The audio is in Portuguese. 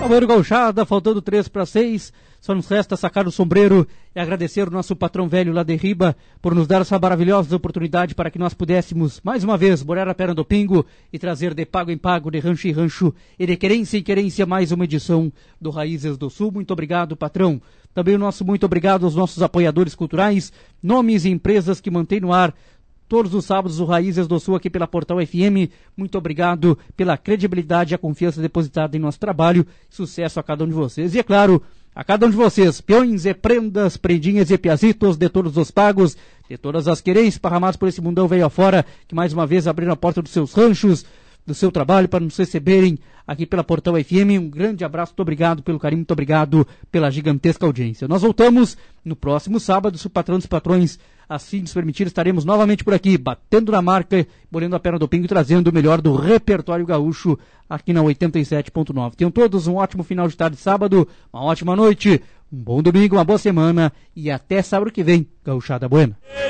Bueno, gauchada, faltando 3:06, só nos resta sacar o sombreiro e agradecer o nosso patrão velho lá de Riba por nos dar essa maravilhosa oportunidade para que nós pudéssemos, mais uma vez, borar a perna do pingo e trazer de pago em pago, de rancho em rancho e de querência em querência mais uma edição do Raízes do Sul. Muito obrigado, patrão. Também o nosso muito obrigado aos nossos apoiadores culturais, nomes e empresas que mantêm no ar todos os sábados o Raízes do Sul aqui pela Portal FM. Muito obrigado pela credibilidade e a confiança depositada em nosso trabalho. Sucesso a cada um de vocês. E é claro, a cada um de vocês, peões e prendas, prendinhas e piazitos de todos os pagos, de todas as querências esparramadas por esse mundão veio afora, que mais uma vez abriram a porta dos seus ranchos, do seu trabalho, para nos receberem aqui pela Portal FM. Um grande abraço, muito obrigado pelo carinho, muito obrigado pela gigantesca audiência. Nós voltamos no próximo sábado, se o patrão dos patrões assim nos permitir, estaremos novamente por aqui, batendo na marca, bolando a perna do pingo e trazendo o melhor do repertório gaúcho aqui na 87.9. Tenham todos um ótimo final de tarde de sábado, uma ótima noite, um bom domingo, uma boa semana e até sábado que vem, gauchada buena.